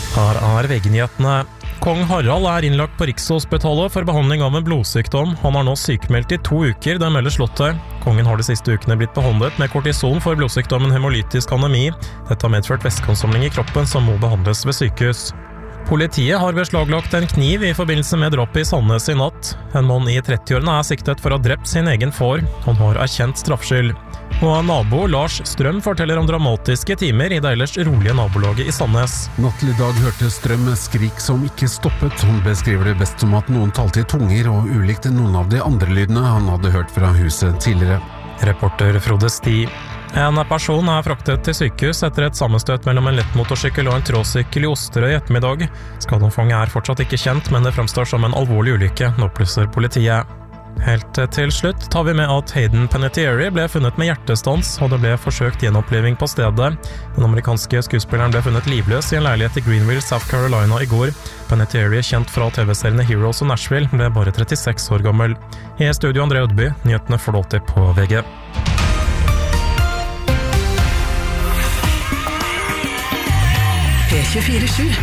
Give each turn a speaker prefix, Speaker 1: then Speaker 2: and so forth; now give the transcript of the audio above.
Speaker 1: Her VG-nyhetene. Kong Harald innlagt på Rikshospitalet for behandling av en blodsykdom. Han nå sykmeldt i 2 uker, det melder Slottet. Kongen har de siste ukene blitt behandlet med kortison for blodsykdommen hemolytisk anemi. Dette har medført væskeansamling i kroppen som må behandles ved sykehus. Politiet har beslaglagt en kniv i forbindelse med drapet i Sandnes i natt. En mann i 30-årene siktet for å ha drept sin egen far. Han har erkjent straffskyld. Og nabo Lars Strøm forteller om dramatiske timer i det ellers rolige nabolaget i Sandnes.
Speaker 2: Natt til i dag hørte Strøm skrik som ikke stoppet. Hun beskriver det best som at noen talte i tunger og ulikt noen av de andre lydene han hadde hørt fra huset tidligere.
Speaker 1: Reporter Frode Sti. En person fraktet til sykehus etter et sammenstøt mellom en lettmotorsykkel og en tråsykkel i Osterøy i ettermiddag. Skadeomfanget fortsatt ikke kjent, men det fremstår som en alvorlig ulykke, opplyser politiet. Helt til slutt tar vi med at Hayden Panettiere ble funnet med hjertestans, og det ble forsøkt gjenoppliving på stedet. Den amerikanske skuespilleren ble funnet livløs i en leilighet i Greenville, South Carolina i går. Panettiere, kjent fra TV-seriene Heroes og Nashville, ble bare 36 år gammel. I studio André Ødby, nyhetene får du alltid på VG.
Speaker 3: P24/7